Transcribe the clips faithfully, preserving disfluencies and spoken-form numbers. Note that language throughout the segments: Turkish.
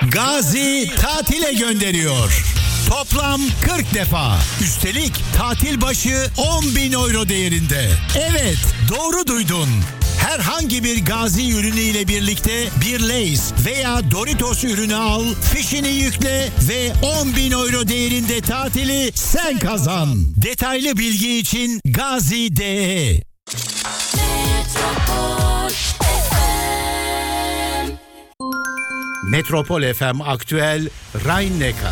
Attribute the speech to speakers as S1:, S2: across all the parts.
S1: Gazi tatile gönderiyor. Toplam kırk defa. Üstelik tatil başı on bin euro değerinde. Evet, doğru duydun. Herhangi bir Gazi ürünü ile birlikte bir Lay's veya Doritos ürünü al, fişini yükle ve on bin euro değerinde tatili sen kazan. Detaylı bilgi için Gazi nokta de. Metropol F M Aktüel Rhein-Neckar.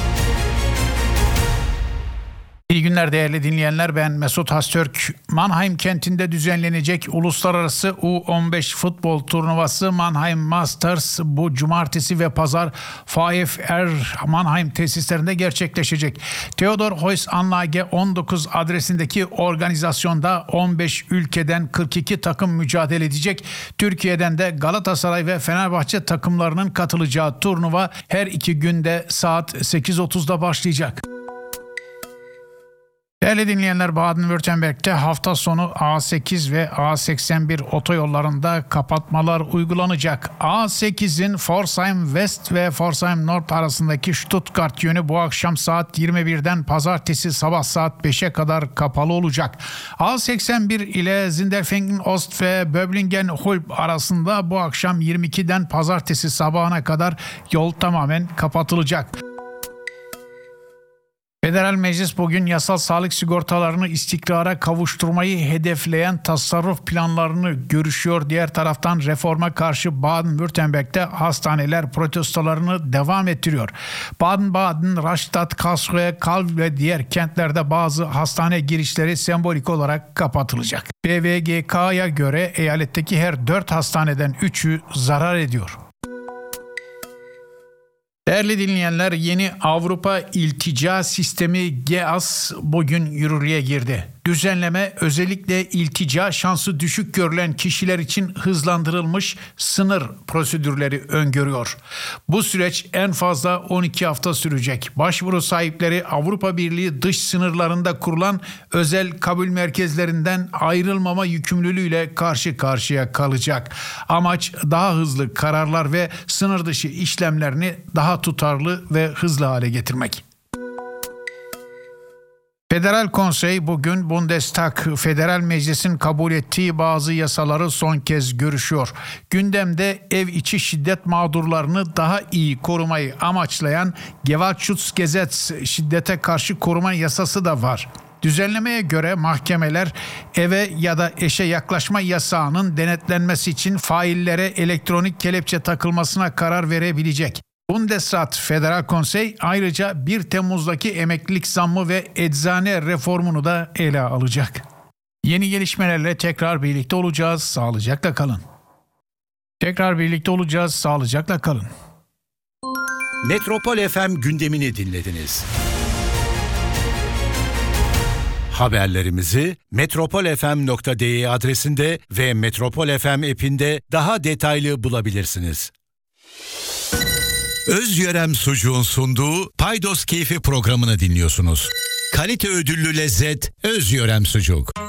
S2: İyi günler değerli dinleyenler, ben Mesut Hastürk. Mannheim kentinde düzenlenecek Uluslararası U on beş futbol turnuvası Mannheim Masters bu cumartesi ve pazar V F R Mannheim tesislerinde gerçekleşecek. Theodor Heuss Anlage on dokuz adresindeki organizasyonda on beş ülkeden kırk iki takım mücadele edecek. Türkiye'den de Galatasaray ve Fenerbahçe takımlarının katılacağı turnuva her iki günde saat sekiz otuzda başlayacak. Değerli dinleyenler, Baden-Württemberg'te hafta sonu A sekiz ve A seksen bir otoyollarında kapatmalar uygulanacak. A sekizin Pforzheim West ve Pforzheim North arasındaki Stuttgart yönü bu akşam saat yirmi birden pazartesi sabah saat beşe kadar kapalı olacak. A seksen bir ile Sindelfingen Ost ve Böblingen Hulb arasında bu akşam yirmi ikiden pazartesi sabahına kadar yol tamamen kapatılacak. Federal Meclis bugün yasal sağlık sigortalarını istikrara kavuşturmayı hedefleyen tasarruf planlarını görüşüyor. Diğer taraftan reforma karşı Baden-Württemberg'te hastaneler protestolarını devam ettiriyor. Baden-Baden, Rastatt, Karlsruhe, Kalb ve diğer kentlerde bazı hastane girişleri sembolik olarak kapatılacak. B V G K'ya göre eyaletteki her dört hastaneden üçü zarar ediyor. Değerli dinleyenler, yeni Avrupa İltica Sistemi G E A S bugün yürürlüğe girdi. Düzenleme özellikle iltica şansı düşük görülen kişiler için hızlandırılmış sınır prosedürleri öngörüyor. Bu süreç en fazla on iki hafta sürecek. Başvuru sahipleri Avrupa Birliği dış sınırlarında kurulan özel kabul merkezlerinden ayrılmama yükümlülüğüyle karşı karşıya kalacak. Amaç daha hızlı kararlar ve sınır dışı işlemlerini daha tutarlı ve hızlı hale getirmek. Federal Konsey bugün Bundestag, Federal Meclis'in kabul ettiği bazı yasaları son kez görüşüyor. Gündemde ev içi şiddet mağdurlarını daha iyi korumayı amaçlayan Gewaltschutzgesetz, şiddete karşı koruma yasası da var. Düzenlemeye göre mahkemeler eve ya da eşe yaklaşma yasağının denetlenmesi için faillere elektronik kelepçe takılmasına karar verebilecek. Bundesrat Federal Konsey ayrıca bir Temmuz'daki emeklilik zammı ve eczane reformunu da ele alacak. Yeni gelişmelerle tekrar birlikte olacağız. Sağlıcakla kalın. Tekrar birlikte olacağız. Sağlıcakla kalın.
S1: Metropol F M gündemini dinlediniz. Haberlerimizi metropol f m nokta d e adresinde ve Metropol F M app'inde daha detaylı bulabilirsiniz. Özyörem Sucuğun sunduğu Paydos Keyfi programını dinliyorsunuz. Kalite ödüllü lezzet Özyörem Sucuk.